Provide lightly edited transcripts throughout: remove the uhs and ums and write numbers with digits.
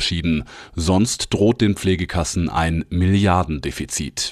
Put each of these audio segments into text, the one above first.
verabschieden. Sonst droht den Pflegekassen ein Milliardendefizit.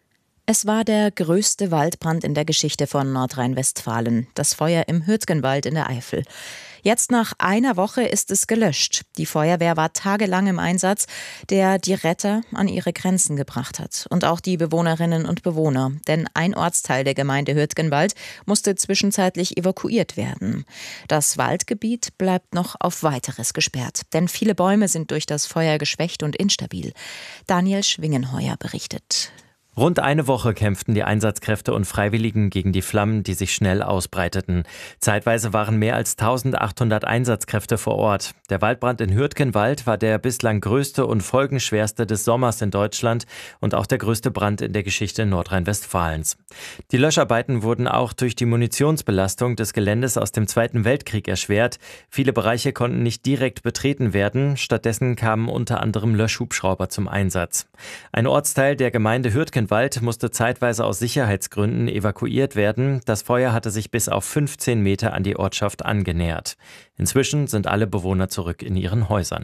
Es war der größte Waldbrand in der Geschichte von Nordrhein-Westfalen, das Feuer im Hürtgenwald in der Eifel. Jetzt nach einer Woche ist es gelöscht. Die Feuerwehr war tagelang im Einsatz, der die Retter an ihre Grenzen gebracht hat. Und auch die Bewohnerinnen und Bewohner. Denn ein Ortsteil der Gemeinde Hürtgenwald musste zwischenzeitlich evakuiert werden. Das Waldgebiet bleibt noch auf Weiteres gesperrt. Denn viele Bäume sind durch das Feuer geschwächt und instabil. Daniel Schwingenheuer berichtet. Rund eine Woche kämpften die Einsatzkräfte und Freiwilligen gegen die Flammen, die sich schnell ausbreiteten. Zeitweise waren mehr als 1800 Einsatzkräfte vor Ort. Der Waldbrand in Hürtgenwald war der bislang größte und folgenschwerste des Sommers in Deutschland und auch der größte Brand in der Geschichte Nordrhein-Westfalens. Die Löscharbeiten wurden auch durch die Munitionsbelastung des Geländes aus dem Zweiten Weltkrieg erschwert. Viele Bereiche konnten nicht direkt betreten werden. Stattdessen kamen unter anderem Löschhubschrauber zum Einsatz. Ein Ortsteil der Gemeinde Hürtgenwald musste zeitweise aus Sicherheitsgründen evakuiert werden. Das Feuer hatte sich bis auf 15 Meter an die Ortschaft angenähert. Inzwischen sind alle Bewohner zurück in ihren Häusern.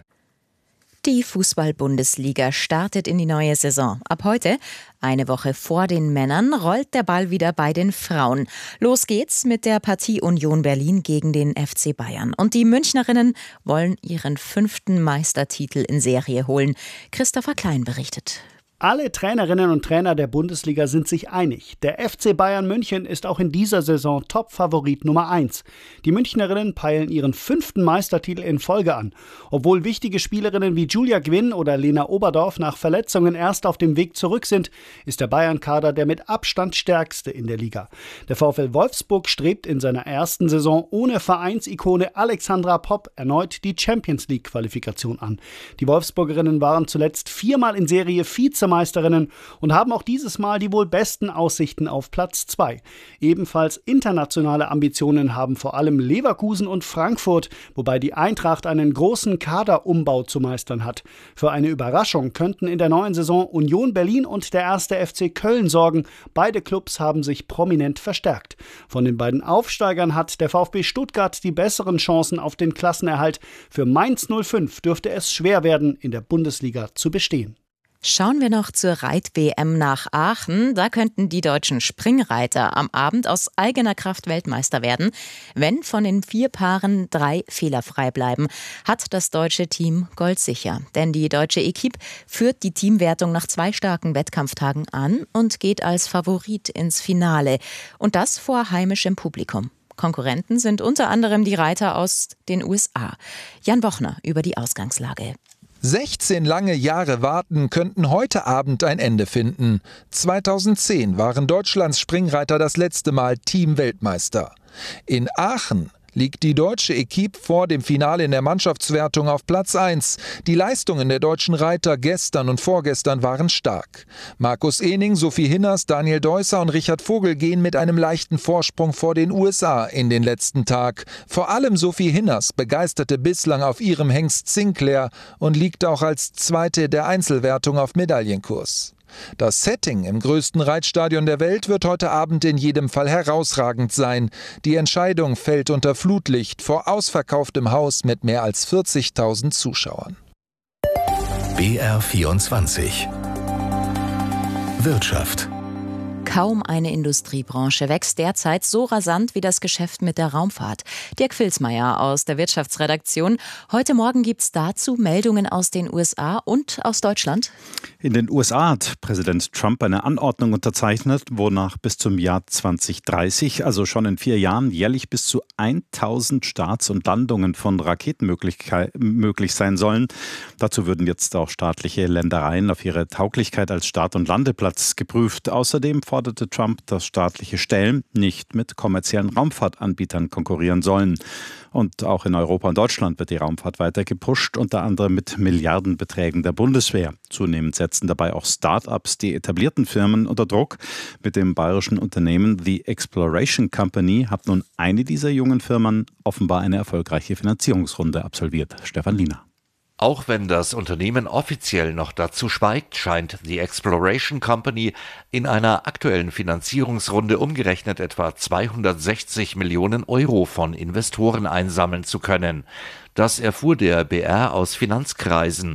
Die Fußball-Bundesliga startet in die neue Saison. Ab heute, eine Woche vor den Männern, rollt der Ball wieder bei den Frauen. Los geht's mit der Partie Union Berlin gegen den FC Bayern. Und die Münchnerinnen wollen ihren 5. Meistertitel in Serie holen. Christopher Klein berichtet. Alle Trainerinnen und Trainer der Bundesliga sind sich einig. Der FC Bayern München ist auch in dieser Saison Top-Favorit Nummer 1. Die Münchnerinnen peilen ihren 5. Meistertitel in Folge an. Obwohl wichtige Spielerinnen wie Julia Gwinn oder Lena Oberdorf nach Verletzungen erst auf dem Weg zurück sind, ist der Bayern-Kader der mit Abstand stärkste in der Liga. Der VfL Wolfsburg strebt in seiner ersten Saison ohne Vereinsikone Alexandra Popp erneut die Champions-League-Qualifikation an. Die Wolfsburgerinnen waren zuletzt 4-mal in Serie Vizemeisterinnen und haben auch dieses Mal die wohl besten Aussichten auf Platz 2. Ebenfalls internationale Ambitionen haben vor allem Leverkusen und Frankfurt, wobei die Eintracht einen großen Kaderumbau zu meistern hat. Für eine Überraschung könnten in der neuen Saison Union Berlin und der 1. FC Köln sorgen. Beide Clubs haben sich prominent verstärkt. Von den beiden Aufsteigern hat der VfB Stuttgart die besseren Chancen auf den Klassenerhalt. Für Mainz 05 dürfte es schwer werden, in der Bundesliga zu bestehen. Schauen wir noch zur Reit-WM nach Aachen. Da könnten die deutschen Springreiter am Abend aus eigener Kraft Weltmeister werden. Wenn von den 4 Paaren 3 fehlerfrei bleiben, hat das deutsche Team Gold sicher. Denn die deutsche Equipe führt die Teamwertung nach 2 starken Wettkampftagen an und geht als Favorit ins Finale. Und das vor heimischem Publikum. Konkurrenten sind unter anderem die Reiter aus den USA. Jan Bochner über die Ausgangslage. 16 lange Jahre Warten könnten heute Abend ein Ende finden. 2010 waren Deutschlands Springreiter das letzte Mal Team-Weltmeister. In Aachen liegt die deutsche Equipe vor dem Finale in der Mannschaftswertung auf Platz 1. Die Leistungen der deutschen Reiter gestern und vorgestern waren stark. Markus Ehning, Sophie Hinners, Daniel Deusser und Richard Vogel gehen mit einem leichten Vorsprung vor den USA in den letzten Tag. Vor allem Sophie Hinners begeisterte bislang auf ihrem Hengst Sinclair und liegt auch als Zweite der Einzelwertung auf Medaillenkurs. Das Setting im größten Reitstadion der Welt wird heute Abend in jedem Fall herausragend sein. Die Entscheidung fällt unter Flutlicht vor ausverkauftem Haus mit mehr als 40.000 Zuschauern. BR24 Wirtschaft. Kaum eine Industriebranche wächst derzeit so rasant wie das Geschäft mit der Raumfahrt. Dirk Vilsmeier aus der Wirtschaftsredaktion. Heute Morgen gibt es dazu Meldungen aus den USA und aus Deutschland. In den USA hat Präsident Trump eine Anordnung unterzeichnet, wonach bis zum Jahr 2030, also schon in 4 Jahren, jährlich bis zu 1000 Starts und Landungen von Raketen möglich sein sollen. Dazu würden jetzt auch staatliche Ländereien auf ihre Tauglichkeit als Start- und Landeplatz geprüft. Außerdem forderte Trump, dass staatliche Stellen nicht mit kommerziellen Raumfahrtanbietern konkurrieren sollen. Und auch in Europa und Deutschland wird die Raumfahrt weiter gepusht, unter anderem mit Milliardenbeträgen der Bundeswehr. Zunehmend setzen dabei auch Start-ups die etablierten Firmen unter Druck. Mit dem bayerischen Unternehmen The Exploration Company hat nun eine dieser jungen Firmen offenbar eine erfolgreiche Finanzierungsrunde absolviert. Stefan Liener. Auch wenn das Unternehmen offiziell noch dazu schweigt, scheint die Exploration Company in einer aktuellen Finanzierungsrunde umgerechnet etwa 260 Millionen Euro von Investoren einsammeln zu können. Das erfuhr der BR aus Finanzkreisen.